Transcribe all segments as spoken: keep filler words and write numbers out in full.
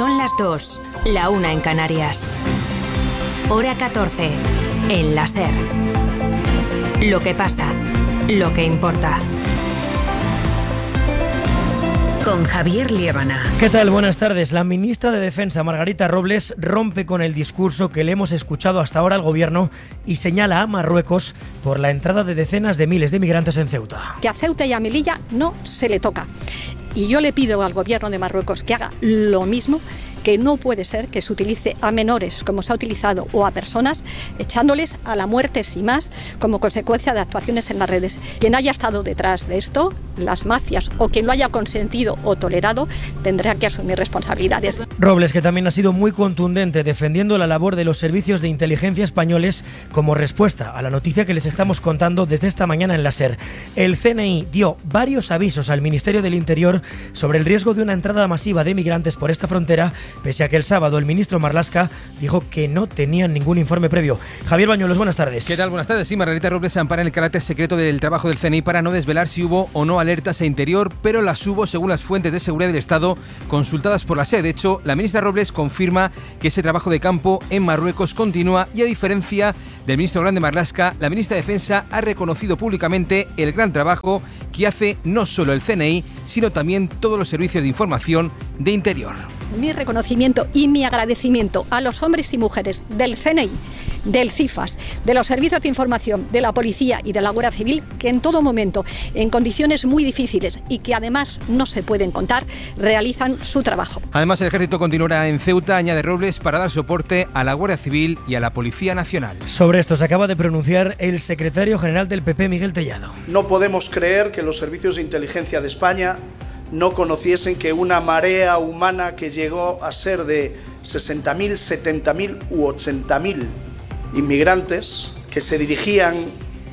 Son las dos, la una en Canarias. Hora catorce, en la SER. Lo que pasa, lo que importa. Con Javier Liébana. ¿Qué tal? Buenas tardes. La ministra de Defensa, Margarita Robles, rompe con el discurso que le hemos escuchado hasta ahora al gobierno y señala a Marruecos por la entrada de decenas de miles de migrantes en Ceuta. Que a Ceuta y a Melilla no se le toca. Y yo le pido al gobierno de Marruecos que haga lo mismo, que no puede ser que se utilice a menores, como se ha utilizado, o a personas, echándoles a la muerte sin más, como consecuencia de actuaciones en las redes. Quien haya estado detrás de esto, las mafias, o quien lo haya consentido o tolerado, tendrá que asumir responsabilidades. Robles, que también ha sido muy contundente defendiendo la labor de los servicios de inteligencia españoles como respuesta a la noticia que les estamos contando desde esta mañana en la SER. El C N I dio varios avisos al Ministerio del Interior sobre el riesgo de una entrada masiva de migrantes por esta frontera, pese a que el sábado el ministro Marlaska dijo que no tenían ningún informe previo. Javier Bañuelos, buenas tardes. ¿Qué tal? Buenas tardes. Sí, Margarita Robles se ampara en el carácter secreto del trabajo del C N I para no desvelar si hubo o no alertas a Interior, pero las hubo según las fuentes de seguridad del Estado consultadas por la SER. De hecho, la ministra Robles confirma que ese trabajo de campo en Marruecos continúa y, a diferencia del ministro Grande Marlaska, la ministra de Defensa ha reconocido públicamente el gran trabajo que hace no solo el C N I, sino también todos los servicios de información de Interior. Mi reconocimiento y mi agradecimiento a los hombres y mujeres del C N I, del CIFAS, de los servicios de información, de la policía y de la Guardia Civil, que en todo momento, en condiciones muy difíciles y que además no se pueden contar, realizan su trabajo. Además, el ejército continuará en Ceuta, añade Robles, para dar soporte a la Guardia Civil y a la Policía Nacional. Sobre esto se acaba de pronunciar el secretario general del P P, Miguel Tellado. No podemos creer que los servicios de inteligencia de España no conociesen que una marea humana que llegó a ser de sesenta mil, setenta mil u ochenta mil inmigrantes que se dirigían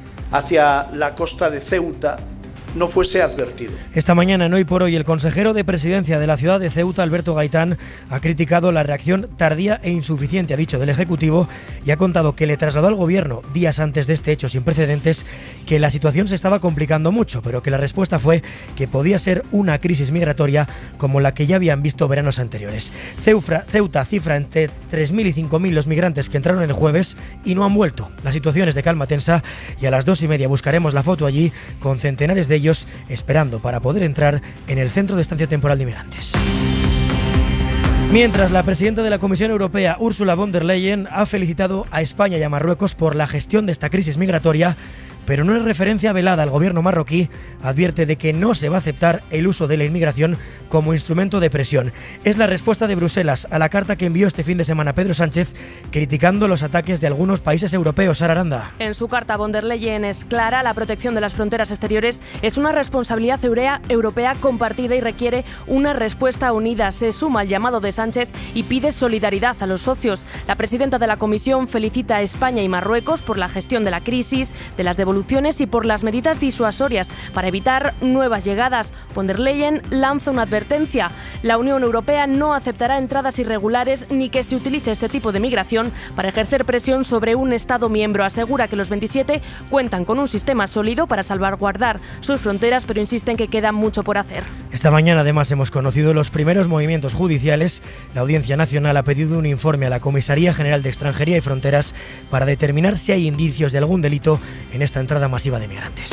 hacia la costa de Ceuta no fuese advertido. Esta mañana, en Hoy por Hoy, el consejero de Presidencia de la ciudad de Ceuta, Alberto Gaitán, ha criticado la reacción tardía e insuficiente, ha dicho, del Ejecutivo, y ha contado que le trasladó al Gobierno, días antes de este hecho sin precedentes, que la situación se estaba complicando mucho, pero que la respuesta fue que podía ser una crisis migratoria como la que ya habían visto veranos anteriores. Ceufra, Ceuta cifra entre tres mil y cinco mil los migrantes que entraron el jueves y no han vuelto. La situación es de calma tensa y a las dos y media buscaremos la foto allí con centenares de ellos esperando para poder entrar en el Centro de Estancia Temporal de Inmigrantes. Mientras, la presidenta de la Comisión Europea, Ursula von der Leyen, ha felicitado a España y a Marruecos por la gestión de esta crisis migratoria, pero no es referencia velada al gobierno marroquí, advierte de que no se va a aceptar el uso de la inmigración como instrumento de presión. Es la respuesta de Bruselas a la carta que envió este fin de semana Pedro Sánchez, criticando los ataques de algunos países europeos. Sara Aranda. En su carta, von der Leyen es clara: la protección de las fronteras exteriores es una responsabilidad europea compartida y requiere una respuesta unida. Se suma al llamado de Sánchez y pide solidaridad a los socios. La presidenta de la Comisión felicita a España y Marruecos por la gestión de la crisis, de las devoluciones y por las medidas disuasorias para evitar nuevas llegadas. Von der Leyen lanza una advertencia: la Unión Europea no aceptará entradas irregulares ni que se utilice este tipo de migración para ejercer presión sobre un Estado miembro. Asegura que los veintisiete cuentan con un sistema sólido para salvaguardar sus fronteras, pero insiste en que queda mucho por hacer. Esta mañana, además, hemos conocido los primeros movimientos judiciales. La Audiencia Nacional ha pedido un informe a la Comisaría General de Extranjería y Fronteras para determinar si hay indicios de algún delito en esta entrada masiva de migrantes.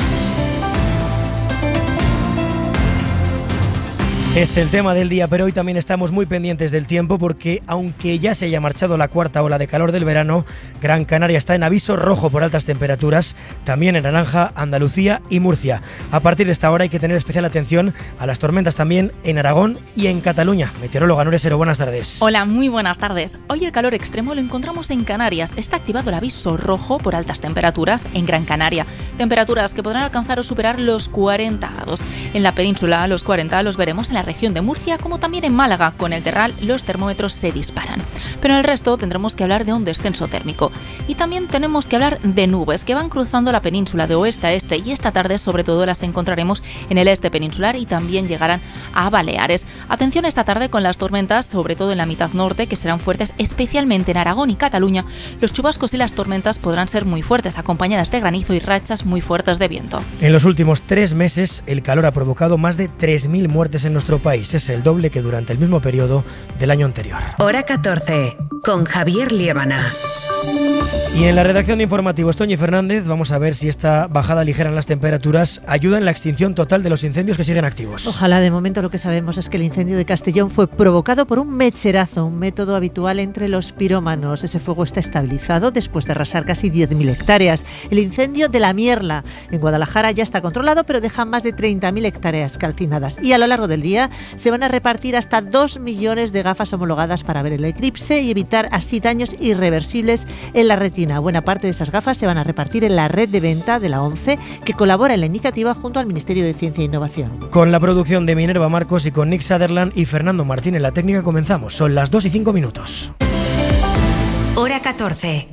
Es el tema del día, pero hoy también estamos muy pendientes del tiempo porque, aunque ya se haya marchado la cuarta ola de calor del verano, Gran Canaria está en aviso rojo por altas temperaturas, también en naranja Andalucía y Murcia. A partir de esta hora hay que tener especial atención a las tormentas también en Aragón y en Cataluña. Meteoróloga Nuria Sero, buenas tardes. Hola, muy buenas tardes. Hoy el calor extremo lo encontramos en Canarias. Está activado el aviso rojo por altas temperaturas en Gran Canaria. Temperaturas que podrán alcanzar o superar los cuarenta grados. En la península, los cuarenta los veremos en la región de Murcia, como también en Málaga. Con el Terral los termómetros se disparan. Pero en el resto tendremos que hablar de un descenso térmico. Y también tenemos que hablar de nubes que van cruzando la península de oeste a este, y esta tarde sobre todo las encontraremos en el este peninsular y también llegarán a Baleares. Atención esta tarde con las tormentas, sobre todo en la mitad norte, que serán fuertes especialmente en Aragón y Cataluña. Los chubascos y las tormentas podrán ser muy fuertes, acompañadas de granizo y rachas muy fuertes de viento. En los últimos tres meses el calor ha provocado más de tres mil muertes en nuestro nuestro país. Es el doble que durante el mismo periodo del año anterior. Hora catorce, con Javier Liébana. Y en la redacción de Informativos, Toñi Fernández, vamos a ver si esta bajada ligera en las temperaturas ayuda en la extinción total de los incendios que siguen activos. Ojalá. De momento lo que sabemos es que el incendio de Castellón fue provocado por un mecherazo, un método habitual entre los pirómanos. Ese fuego está estabilizado después de arrasar casi diez mil hectáreas. El incendio de La Mierla en Guadalajara ya está controlado, pero deja más de treinta mil hectáreas calcinadas. Y a lo largo del día se van a repartir hasta dos millones de gafas homologadas para ver el eclipse y evitar así daños irreversibles en la retina. Buena parte de esas gafas se van a repartir en la red de venta de la ONCE, que colabora en la iniciativa junto al Ministerio de Ciencia e Innovación. Con la producción de Minerva Marcos y con Nick Sutherland y Fernando Martín en la técnica comenzamos. Son las dos y cinco minutos. Hora catorce.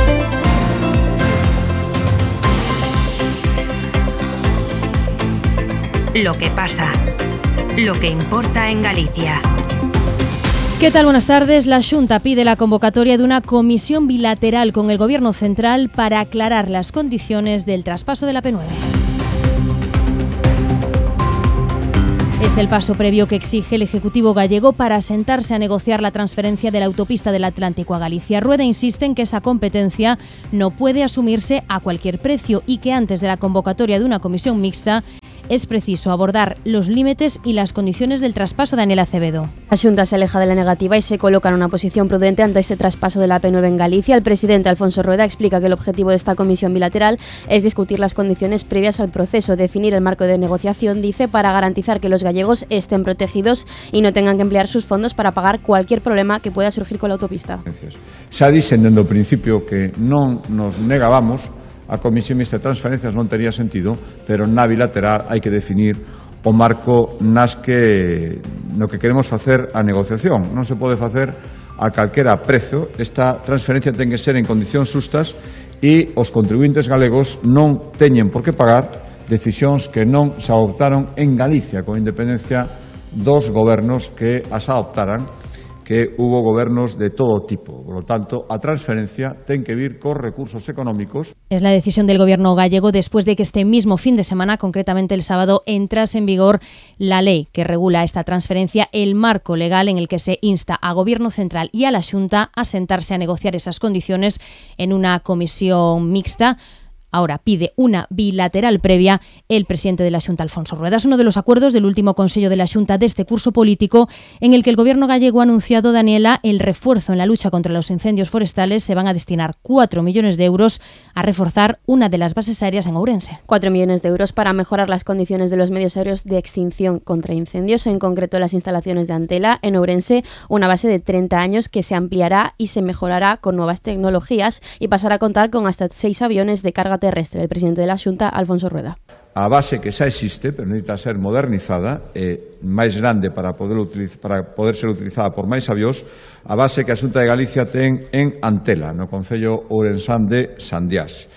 Lo que pasa. Lo que importa en Galicia. ¿Qué tal? Buenas tardes. La Xunta pide la convocatoria de una comisión bilateral con el Gobierno central para aclarar las condiciones del traspaso de la P nueve. Es el paso previo que exige el Ejecutivo gallego para sentarse a negociar la transferencia de la autopista del Atlántico a Galicia. Rueda insiste en que esa competencia no puede asumirse a cualquier precio y que antes de la convocatoria de una comisión mixta es preciso abordar los límites y las condiciones del traspaso. Daniel Acevedo. La Xunta se aleja de la negativa y se coloca en una posición prudente ante este traspaso de la P nueve en Galicia. El presidente Alfonso Rueda explica que el objetivo de esta comisión bilateral es discutir las condiciones previas al proceso, definir el marco de negociación, dice, para garantizar que los gallegos estén protegidos y no tengan que emplear sus fondos para pagar cualquier problema que pueda surgir con la autopista. Xa dixen dende o principio que non nos negábamos. A comisión mixta de transferencias non tería sentido, pero na bilateral hai que definir o marco nas que no que queremos facer a negociación. Non se pode facer a calquera prezo. Esta transferencia ten que ser en condicións justas e os contribuintes galegos non teñen por que pagar decisións que non se adoptaron en Galicia, con independencia dos gobernos que as adoptaran, que hubo gobernos de todo tipo. Por lo tanto, a transferencia ten que vir cos recursos económicos. Es la decisión del Gobierno gallego después de que este mismo fin de semana, concretamente el sábado, entrase en vigor la ley que regula esta transferencia, el marco legal en el que se insta a Gobierno central y a la Xunta a sentarse a negociar esas condiciones en una comisión mixta. Ahora pide una bilateral previa el presidente de la Xunta, Alfonso Rueda. Es uno de los acuerdos del último Consello de la Xunta de este curso político en el que el Gobierno gallego ha anunciado, Daniela, el refuerzo en la lucha contra los incendios forestales. Se van a destinar cuatro millones de euros a reforzar una de las bases aéreas en Ourense. cuatro millones de euros para mejorar las condiciones de los medios aéreos de extinción contra incendios, en concreto las instalaciones de Antela en Ourense, una base de treinta años que se ampliará y se mejorará con nuevas tecnologías y pasará a contar con hasta seis aviones de carga terrestre. El presidente de la Xunta, Alfonso Rueda. A base que xa existe, pero necesita ser modernizada, e máis grande para poder, utiliz- para poder ser utilizada por máis avións, a base que a Xunta de Galicia ten en Antela, no concello ourensán de Sandiás.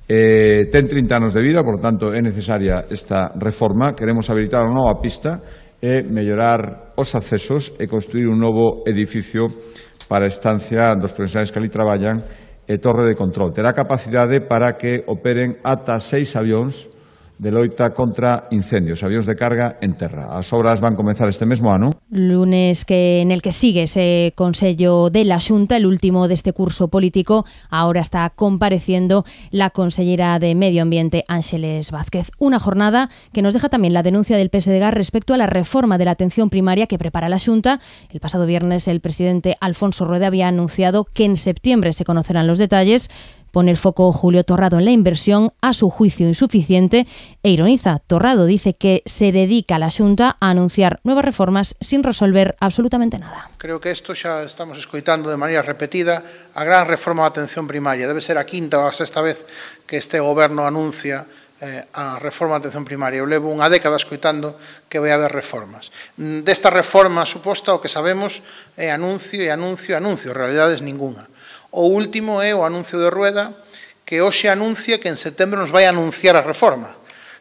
Eh, ten trinta anos de vida, por tanto é necesaria esta reforma. Queremos habilitar unha nova pista e mellorar os accesos e construir un novo edificio para a estancia dos profesionais que ali traballan e torre de control. Terá capacidade para que operen ata seis avións de loita contra incendios, avións de carga en terra. As obras van comenzar este mesmo ano. Lunes que en el que sigue ese Consello de la Xunta, el último de este curso político. Ahora está compareciendo la consellera de Medio Ambiente, Ángeles Vázquez. Una jornada que nos deja también la denuncia del P S D G respecto a la reforma de la atención primaria que prepara la Xunta. El pasado viernes el presidente Alfonso Rueda había anunciado que en septiembre se conocerán los detalles. Pone el foco Julio Torrado en la inversión, a su juicio insuficiente, e ironiza. Torrado dice que se dedica la Xunta a anunciar nuevas reformas sin resolver absolutamente nada. Creo que isto xa estamos escoitando de maneira repetida. A gran reforma da atención primaria debe ser a quinta ou a sexta vez que este goberno anuncia eh, a reforma da atención primaria. Eu levo unha década escoitando que vai haber reformas. Desta reforma suposta o que sabemos é anuncio e anuncio e anuncio, realidades ninguna. O último é o anuncio de Rueda, que hoxe anuncia que en setembro nos vai anunciar a reforma.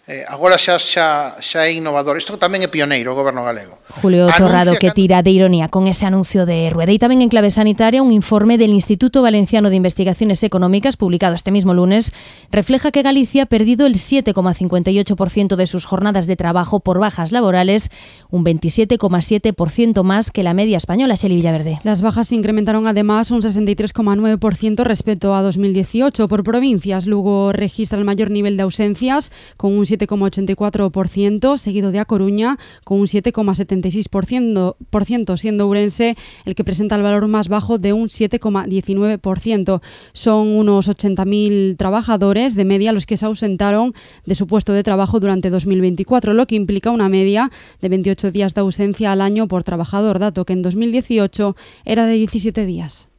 eh, agora xa, xa, xa é innovador. Isto tamén é pioneiro o Goberno galego. Julio Torrado, que tira de ironía con ese anuncio de Rueda. Y también en clave sanitaria, un informe del Instituto Valenciano de Investigaciones Económicas, publicado este mismo lunes, refleja que Galicia ha perdido el siete coma cincuenta y ocho por ciento de sus jornadas de trabajo por bajas laborales, un veintisiete coma siete por ciento más que la media española. Xeli Villaverde. Las bajas se incrementaron además un sesenta y tres coma nueve por ciento respecto a dos mil dieciocho. Por provincias, Lugo registra el mayor nivel de ausencias, con un siete coma ochenta y cuatro por ciento, seguido de A Coruña, con un siete coma setenta y seis por ciento, siendo Ourense el que presenta el valor más bajo de un siete coma diecinueve por ciento. Son unos ochenta mil trabajadores de media los que se ausentaron de su puesto de trabajo durante dos mil veinticuatro, lo que implica una media de veintiocho días de ausencia al año por trabajador, dato que en dos mil dieciocho era de diecisiete días.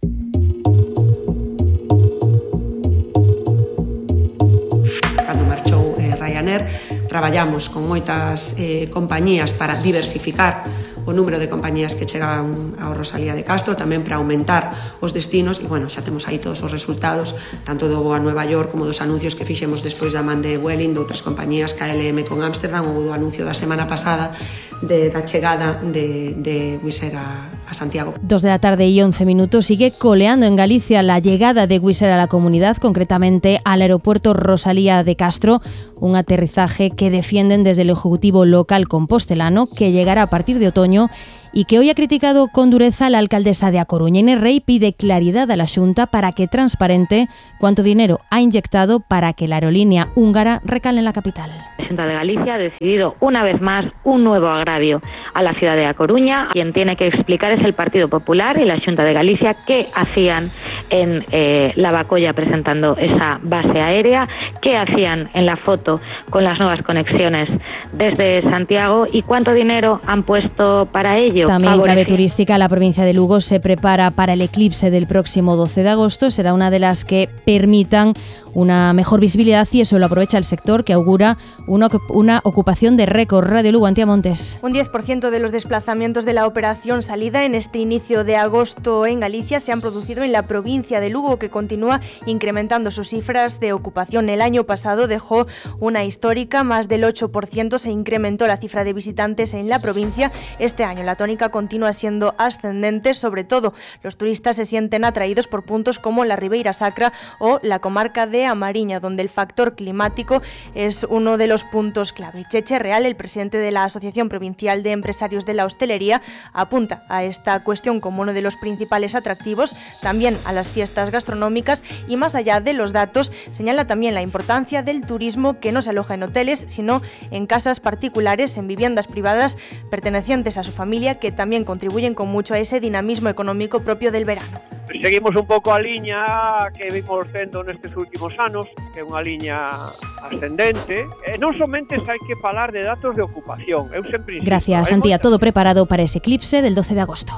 Cando marchou eh, Ryanair, traballamos con moitas eh, compañías para diversificar o número de compañías que chegaban ao Rosalía de Castro, tamén para aumentar os destinos, e, bueno, xa temos aí todos os resultados, tanto do voo a Nueva York como dos anuncios que fixemos despois da man de Vueling, de outras compañías, K L M con Ámsterdam, ou do anuncio da semana pasada de, da chegada de, de Wizz Air a, a Santiago. Dos de la tarde y once minutos. Sigue coleando en Galicia la llegada de Wizz Air a la comunidad, concretamente al aeropuerto Rosalía de Castro, un aterrizaje que defienden desde el Ejecutivo local compostelano, que llegará a partir de otoño y que hoy ha criticado con dureza la alcaldesa de A Coruña. Inés Rey pide claridad a la Xunta para que transparente cuánto dinero ha inyectado para que la aerolínea húngara recale en la capital. La Xunta de Galicia ha decidido una vez más un nuevo agravio a la ciudad de A Coruña. Quien tiene que explicar es el Partido Popular y la Xunta de Galicia qué hacían en eh, la Bacolla presentando esa base aérea, qué hacían en la foto con las nuevas conexiones desde Santiago y cuánto dinero han puesto para ello. También en clave turística, la provincia de Lugo se prepara para el eclipse del próximo doce de agosto. Será una de las que permitan una mejor visibilidad y eso lo aprovecha el sector, que augura una, una ocupación de récord. Radio Lugo, Antía Montes. Un diez por ciento de los desplazamientos de la operación salida en este inicio de agosto en Galicia se han producido en la provincia de Lugo, que continúa incrementando sus cifras de ocupación. El año pasado dejó una histórica, más del ocho por ciento se incrementó la cifra de visitantes en la provincia. Este año la tónica continúa siendo ascendente, sobre todo los turistas se sienten atraídos por puntos como la Ribeira Sacra o la comarca de A Mariña, donde el factor climático es uno de los puntos clave. Cheche Real, el presidente de la Asociación Provincial de Empresarios de la Hostelería, apunta a esta cuestión como uno de los principales atractivos, también a las fiestas gastronómicas, y más allá de los datos, señala también la importancia del turismo, que no se aloja en hoteles, sino en casas particulares, en viviendas privadas pertenecientes a su familia, que también contribuyen con mucho a ese dinamismo económico propio del verano. Seguimos un pouco a liña que vimos tendo nestes últimos anos, que é unha liña ascendente. E non somente hai que falar de datos de ocupación. Eu sempre insisto, Gracias, Antía. Todo preparado para ese eclipse del doce de agosto.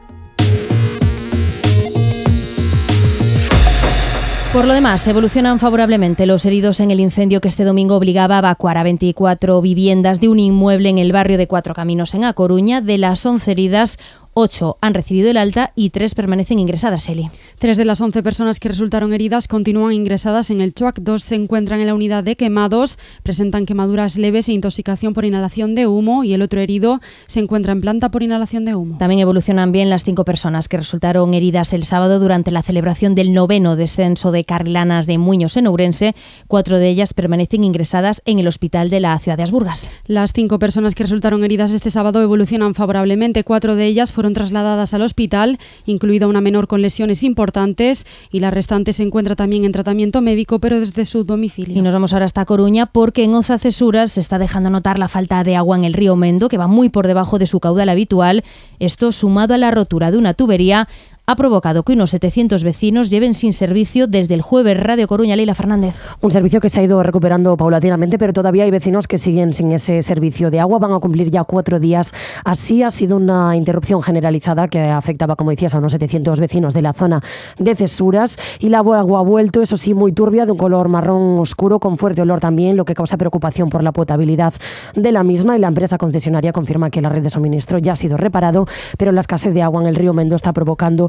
Por lo demás, evolucionan favorablemente los heridos en el incendio que este domingo obligaba a evacuar a veinticuatro viviendas de un inmueble en el barrio de Cuatro Caminos, en A Coruña. De las once heridas, ocho han recibido el alta y tres permanecen ingresadas, Eli. Tres de las once personas que resultaron heridas continúan ingresadas en el Chuac. Dos se encuentran en la unidad de quemados, presentan quemaduras leves e intoxicación por inhalación de humo, y el otro herido se encuentra en planta por inhalación de humo. También evolucionan bien las cinco personas que resultaron heridas el sábado durante la celebración del noveno descenso de Carrilanas de Muiños en Ourense. Cuatro de ellas permanecen ingresadas en el hospital de la ciudad de Asburgas. Las cinco personas que resultaron heridas este sábado evolucionan favorablemente. Cuatro de ellas fueron fueron trasladadas al hospital, incluida una menor con lesiones importantes, y la restante se encuentra también en tratamiento médico, pero desde su domicilio. Y nos vamos ahora hasta Coruña, porque en Oza Cesuras se está dejando notar la falta de agua en el río Mendo, que va muy por debajo de su caudal habitual. Esto, sumado a la rotura de una tubería, ha provocado que unos setecientos vecinos lleven sin servicio desde el jueves. Radio Coruña, Leila Fernández. Un servicio que se ha ido recuperando paulatinamente, pero todavía hay vecinos que siguen sin ese servicio de agua. Van a cumplir ya cuatro días. Así ha sido una interrupción generalizada que afectaba, como decías, a unos setecientos vecinos de la zona de Cesuras. Y la agua ha vuelto, eso sí, muy turbia, de un color marrón oscuro, con fuerte olor también, lo que causa preocupación por la potabilidad de la misma. Y la empresa concesionaria confirma que la red de suministro ya ha sido reparado, pero la escasez de agua en el río Mendo está provocando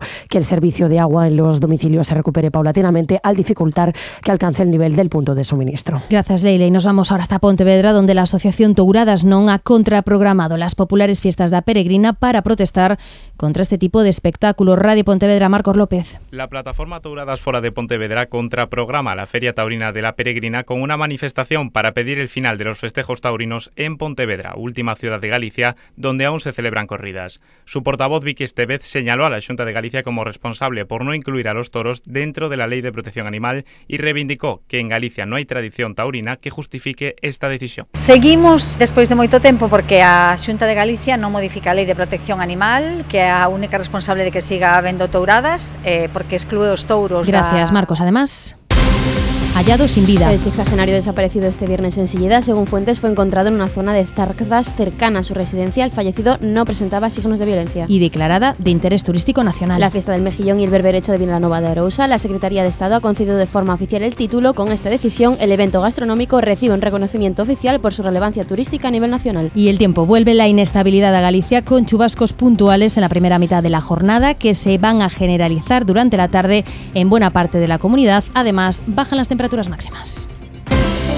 que el servicio de agua en los domicilios se recupere paulatinamente al dificultar que alcance el nivel del punto de suministro. Gracias, Leila. Y nos vamos ahora hasta Pontevedra, donde la Asociación Touradas non ha contraprogramado las populares fiestas da Peregrina para protestar contra este tipo de espectáculos. Radio Pontevedra, Marcos López. La plataforma Touradas Fora de Pontevedra contraprograma la Feria Taurina de la Peregrina con una manifestación para pedir el final de los festejos taurinos en Pontevedra, última ciudad de Galicia, donde aún se celebran corridas. Su portavoz Vicky Estevez señaló a la Xunta de Galicia como responsable por no incluir a los toros dentro de la Ley de Protección Animal y reivindicó que en Galicia no hay tradición taurina que justifique esta decisión. Seguimos despois de moito tempo porque a Xunta de Galicia non modifica a Lei de Protección Animal, que é a única responsable de que siga habendo touradas, eh, porque exclúe os touros. Gracias, da... Marcos. Además, hallado sin vida. El sexagenario desaparecido este viernes en Silleda, según fuentes, fue encontrado en una zona de Zarcas cercana a su residencia. El fallecido no presentaba signos de violencia. Y declarada de interés turístico nacional. La fiesta del Mejillón y el berberecho de Vilanova de Arousa, la Secretaría de Estado ha concedido de forma oficial el título. Con esta decisión, el evento gastronómico recibe un reconocimiento oficial por su relevancia turística a nivel nacional. Y el tiempo: vuelve la inestabilidad a Galicia con chubascos puntuales en la primera mitad de la jornada que se van a generalizar durante la tarde en buena parte de la comunidad. Además, bajan las temperaturas máximas.